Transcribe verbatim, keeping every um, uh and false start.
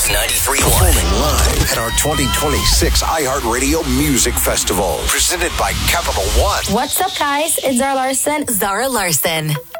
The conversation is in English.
Kiss ninety-three point one. Performing live at our twenty twenty-six iHeartRadio Music Festival. Presented by Capital One. What's up, guys? It's Zara Larson. Zara Larson.